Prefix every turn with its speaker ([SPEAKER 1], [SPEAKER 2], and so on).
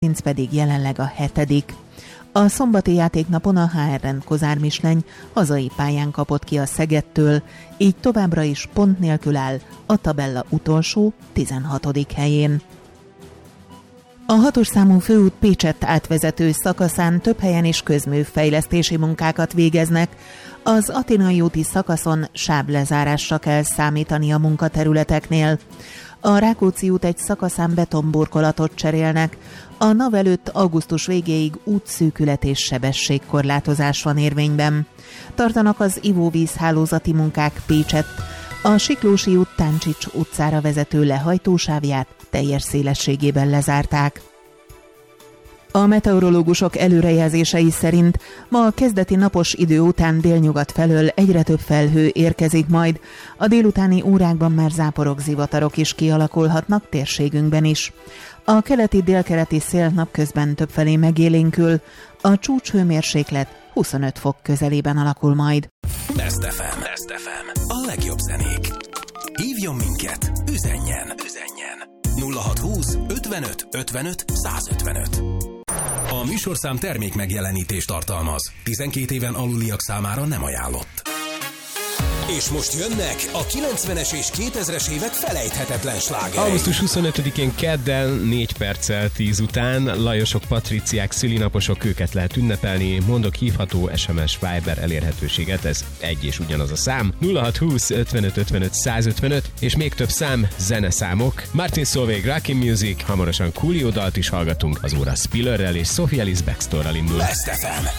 [SPEAKER 1] pedig jelenleg a 7. A szombati játéknapon a HRN Kozár Misleny hazai pályán kapott ki a Szegedtől, így továbbra is pont nélkül áll a tabella utolsó 16. helyén. A 6-os számú főút Pécsett átvezető szakaszán több helyen is közműfejlesztési munkákat végeznek. Az Athénai úti szakaszon sáblezárásra kell számítani a munkaterületeknél. A Rákóczi út egy szakaszán betonburkolatot cserélnek. A NAV előtt augusztus végéig útszűkület és sebességkorlátozás van érvényben. Tartanak az ivóvízhálózati munkák Pécsett. A Siklósi út Táncsics utcára vezető lehajtósávját teljes szélességében lezárták. A meteorológusok előrejelzései szerint ma a kezdeti napos idő után délnyugat felől egyre több felhő érkezik majd. A délutáni órákban már záporok, zivatarok is kialakulhatnak térségünkben is. A keleti-délkeleti szél napközben többfelé megélénkül, a csúcshőmérséklet 25 fok közelében alakul majd.
[SPEAKER 2] Best FM. A legjobb zenék. Hívjon minket, üzenjen. 0620 55 55 155. A műsorszám termék megjelenítést tartalmaz. 12 éven aluliak számára nem ajánlott. És most jönnek a 90-es és 2000-es évek felejthetetlen slágerei.
[SPEAKER 3] Augusztus 25-én kedden 4 perccel 10 után Lajosok, Patriciák, szülinaposok, őket lehet ünnepelni. Mondok hívható SMS Viber elérhetőséget, ez egy és ugyanaz a szám. 0620 55 55 155 és még több szám, zeneszámok. Martin Solveig, Rocky Music, hamarosan Coolio dalt is hallgatunk. Az óra Spillerrel és Sophia Ellis Bextorral indul.
[SPEAKER 2] Best FM.